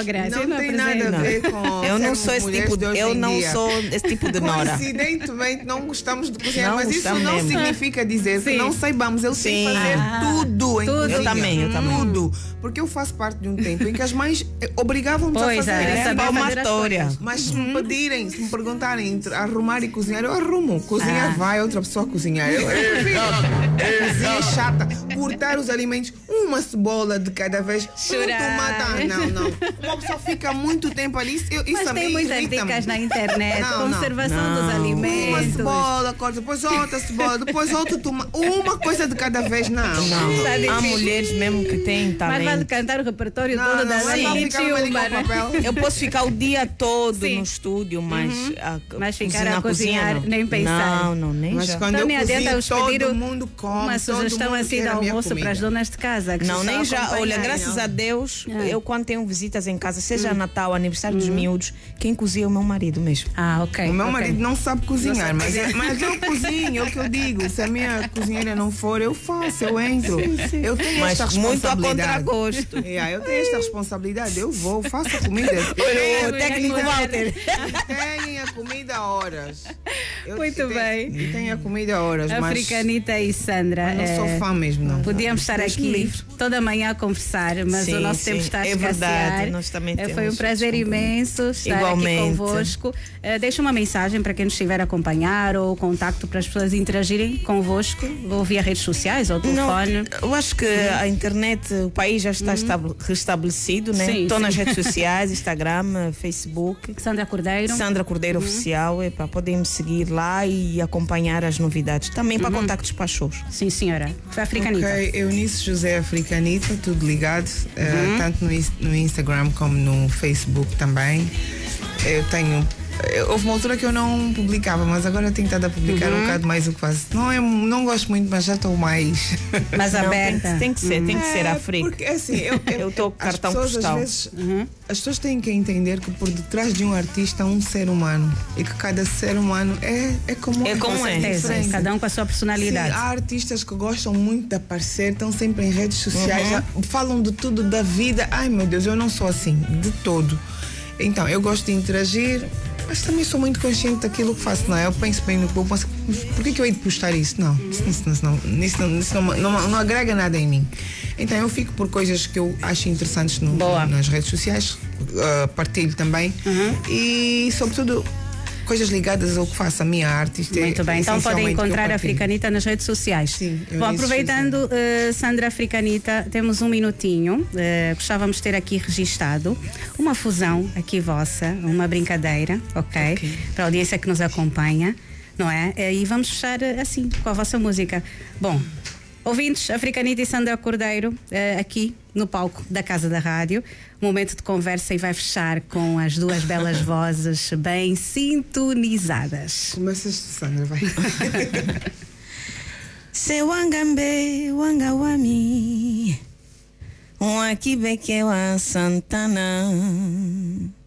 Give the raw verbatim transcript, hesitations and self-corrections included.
sogra. Não, não tem nada a ver com. Eu não sou esse tipo, de, eu não dia. sou esse tipo de nora. Coincidentemente, não gostamos de cozinhar, Não mas isso gostamos não mesmo. significa dizer Sim. que não saibamos. Eu sei Sim. fazer Ah, tudo em tudo. cozinha. Eu também, eu também. Tudo. Porque eu faço parte de um tempo em que as mães eh, obrigavam-nos a Pois fazer. é, né? saber para uma fazer as história. coisas. Mas se me pedirem, se me perguntarem entre arrumar e cozinhar, eu arrumo. Cozinhar Ah. vai, outra pessoa cozinhar. Eu, eu prefiro. A cozinha é chata. Cortar os alimentos, uma cebola de cada vez. Chorar. Um tomate. Ah, não, não. Uma pessoa fica muito tempo ali. Isso, eu- isso Mas a tem mim muitas irrita-me. dicas na internet. Não, não. Conservação dos Não. alimentos. Uma cebola, corta, depois outra cebola, depois outro tomate. Uma coisa de cada vez, não. Não, Está há difícil. mulheres mesmo que têm Mas vale talento. cantar o repertório Não, todo não, das é só vinte ficar e ali com uma, o né? papel. Eu posso ficar o dia todo Sim. no estúdio, mas a, Mas ficar cozinhar, a cozinhar, não. nem pensar. Não, não, nem Mas já. quando Então eu nem adianta cozinho, eu pedir todo o- mundo come. Uma todo sugestão mundo assim quer de a minha almoço comida. para as donas de casa. Que Não, se nem estão já. a Olha, acompanhar. graças Não. a Deus, Ah. eu quando tenho visitas em casa, seja Natal, aniversário dos miúdos, quem cozinha é o meu marido mesmo. Ah, ok. O meu ok. marido não sabe cozinhar, mas, mas eu cozinho, é o que eu digo. Se a minha cozinheira não for, eu faço, eu entro. Eu tenho Mas esta muito a responsabilidade. contragosto. Yeah, eu tenho esta responsabilidade, eu vou, faço a comida. Olha, o técnico Walter. Tem a comida a horas. Eu Muito tenho- bem. E tem a comida a horas, mas Africanita e Sandra. não sou eh, fã mesmo, não. Podíamos estar Deus me aqui livre. toda manhã a conversar, mas Sim, o nosso tempo sim, está a é escassear. verdade, nós também Eh, Foi um temos prazer os compromissos. imenso estar Igualmente. aqui convosco. Eh, Deixa uma mensagem para quem nos estiver a acompanhar ou contacto para as pessoas interagirem convosco, ou via redes sociais ou Não, telefone. eu acho que a internet, o país já está estab- restabelecido, né? Sim, Estou sim. nas redes sociais, Instagram, Facebook. Sandra Cordeiro. Sandra Cordeiro Oficial, epa, podem me seguir lá e acompanhar as novidades. Também para contactos para shows. Sim, senhora. Foi Africanita. Ok, Eunice José Africanita, tudo ligado, eh, tanto no, ins- no Instagram como no Facebook também. Eu tenho. eh, Houve uma altura que eu não publicava, mas agora tenho estado a publicar um bocado mais o que faço. Não, é, não gosto muito, mas já estou mais. Mais Não, tem, aberta. que- tem que ser, tem que ser É, África. Porque assim, eu, Eu estou com as cartão pessoas, postal. Às vezes, as pessoas têm que entender que por detrás de um artista há um ser humano e que cada ser humano é, é como É como é. Certeza, diferente. cada um com a sua personalidade. Sim, há artistas que gostam muito de aparecer, estão sempre em redes sociais, Uhum. já falam de tudo da vida. Ai meu Deus, eu não sou assim, de todo. Então, eu gosto de interagir, mas também sou muito consciente daquilo que faço, não é? Eu penso bem no que eu penso, por que, que eu hei de postar isso? Não, isso, isso, isso, não, isso, não, isso não, não, não agrega nada em mim. Então, eu fico por coisas que eu acho interessantes no, Boa. nas redes sociais, uh, partilho também e, sobretudo, coisas ligadas ao que faço, a minha arte. Isto é Muito bem, então podem essencialmente que eu encontrar a partilho. Africanita nas redes sociais. Sim, eu Bom, disse aproveitando, eh, Sandra Africanita, temos um minutinho. eh, gostávamos de ter aqui registado uma fusão aqui vossa, uma brincadeira, ok? Para a audiência que nos acompanha, não é? Eh, E vamos fechar eh, assim, com a vossa música. Bom, ouvintes, Africanita e Sandra Cordeiro, eh, aqui no palco da Casa da Rádio. Momento de conversa e vai fechar com as duas belas vozes bem sintonizadas. Começas tu, Sandra, vai. Se wangambe wangawami, wakibekewa Santana.